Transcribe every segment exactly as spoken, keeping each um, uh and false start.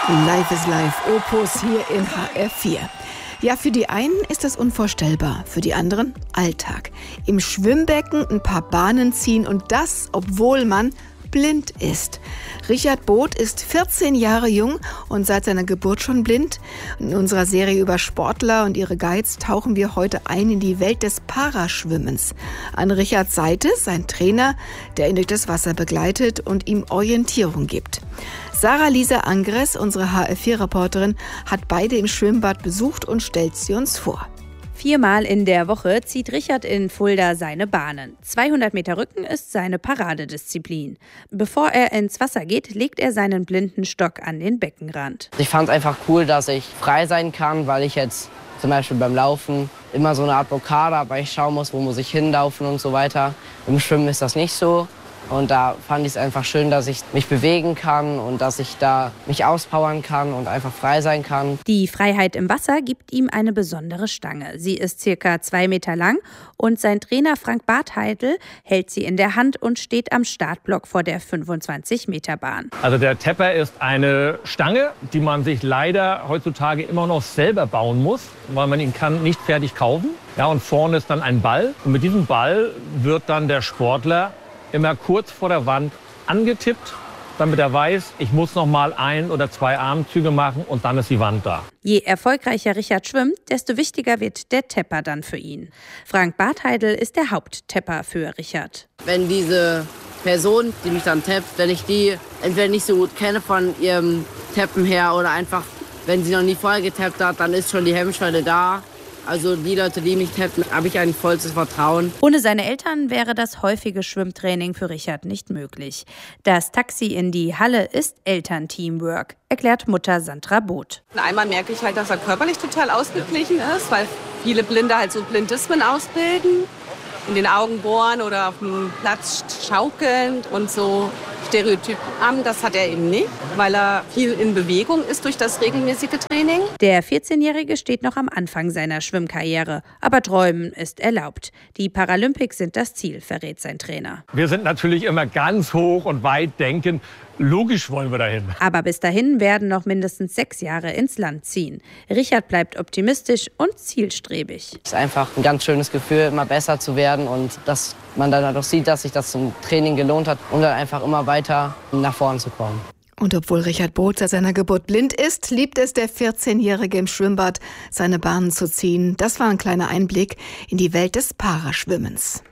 Life is Life, Opus hier in H R vier. Ja, für die einen ist das unvorstellbar, für die anderen Alltag. Im Schwimmbecken ein paar Bahnen ziehen und das, obwohl man blind ist. Richard Both ist vierzehn Jahre jung und seit seiner Geburt schon blind. In unserer Serie über Sportler und ihre Guides tauchen wir heute ein in die Welt des Paraschwimmens. An Richards Seite sein Trainer, der ihn durch das Wasser begleitet und ihm Orientierung gibt. Sarah-Lisa Angres, unsere H R vier-Reporterin, hat beide im Schwimmbad besucht und stellt sie uns vor. Viermal in der Woche zieht Richard in Fulda seine Bahnen. zweihundert Meter Rücken ist seine Paradedisziplin. Bevor er ins Wasser geht, legt er seinen blinden Stock an den Beckenrand. Ich fand es einfach cool, dass ich frei sein kann, weil ich jetzt zum Beispiel beim Laufen immer so eine Art Blockade habe, weil ich schauen muss, wo muss ich hinlaufen und so weiter. Im Schwimmen ist das nicht so. Und da fand ich es einfach schön, dass ich mich bewegen kann und dass ich da mich auspowern kann und einfach frei sein kann. Die Freiheit im Wasser gibt ihm eine besondere Stange. Sie ist circa zwei Meter lang und sein Trainer Frank Bartheidl hält sie in der Hand und steht am Startblock vor der fünfundzwanzig Meter Bahn. Also der Tepper ist eine Stange, die man sich leider heutzutage immer noch selber bauen muss, weil man ihn kann nicht fertig kaufen. Ja, und vorne ist dann ein Ball und mit diesem Ball wird dann der Sportler immer kurz vor der Wand angetippt, damit er weiß, ich muss noch mal ein oder zwei Armzüge machen und dann ist die Wand da. Je erfolgreicher Richard schwimmt, desto wichtiger wird der Tepper dann für ihn. Frank Bartheidl ist der Haupttepper für Richard. Wenn diese Person, die mich dann tappt, wenn ich die entweder nicht so gut kenne von ihrem Tappen her oder einfach, wenn sie noch nie vorher getappt hat, dann ist schon die Hemmschwelle da. Also die Leute, die mich tappen, habe ich eigentlich vollstes Vertrauen. Ohne seine Eltern wäre das häufige Schwimmtraining für Richard nicht möglich. Das Taxi in die Halle ist Elternteamwork, erklärt Mutter Sandra Both. Einmal merke ich halt, dass er körperlich total ausgeglichen ist, weil viele Blinde halt so Blindismen ausbilden. In den Augen bohren oder auf dem Platz schaukeln und so Stereotypen haben. Das hat er eben nicht, weil er viel in Bewegung ist durch das regelmäßige Training. Der vierzehnjährige steht noch am Anfang seiner Schwimmkarriere, aber träumen ist erlaubt. Die Paralympics sind das Ziel, verrät sein Trainer. Wir sind natürlich immer ganz hoch und weit denken. Logisch wollen wir dahin. Aber bis dahin werden noch mindestens sechs Jahre ins Land ziehen. Richard bleibt optimistisch und zielstrebig. Es ist einfach ein ganz schönes Gefühl, immer besser zu werden und dass man dann halt auch sieht, dass sich das zum Training gelohnt hat, um dann einfach immer weiter nach vorn zu kommen. Und obwohl Richard Both seit seiner Geburt blind ist, liebt es der vierzehnjährige im Schwimmbad, seine Bahnen zu ziehen. Das war ein kleiner Einblick in die Welt des Paraschwimmens.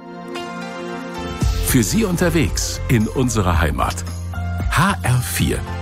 Für Sie unterwegs in unserer Heimat. H R vier